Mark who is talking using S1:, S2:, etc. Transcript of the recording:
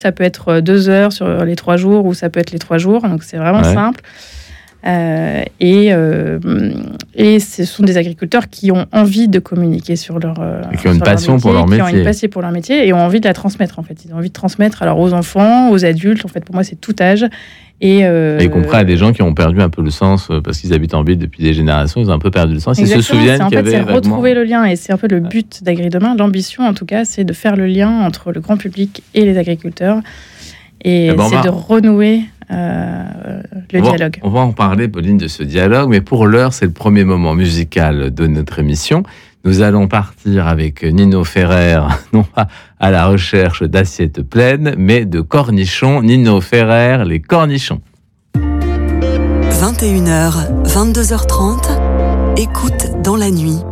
S1: Ça peut être 2 heures sur les 3 jours ou ça peut être les 3 jours. Donc, c'est vraiment simple. Et ce sont des agriculteurs qui ont envie de communiquer sur leur
S2: et qui ont une passion pour leur métier.
S1: Qui ont une passion pour leur métier et ont envie de la transmettre, en fait. Ils ont envie de transmettre alors aux enfants, aux adultes. En fait, pour moi, c'est tout âge. Et y
S2: compris à des gens qui ont perdu un peu le sens parce qu'ils habitent en ville depuis des générations, ils ont un peu perdu le sens. Exactement, ils se souviennent qu'il y avait
S1: c'est retrouver le lien, et c'est un peu le but d'Agri-Demain. L'ambition, en tout cas, c'est de faire le lien entre le grand public et les agriculteurs, et c'est de renouer le dialogue.
S2: On va en parler, Pauline, de ce dialogue, mais pour l'heure, c'est le premier moment musical de notre émission. Nous allons partir avec Nino Ferrer, non pas à la recherche d'assiettes pleines, mais de cornichons. Nino Ferrer, les cornichons.
S3: 21h, 22h30, écoute dans la nuit.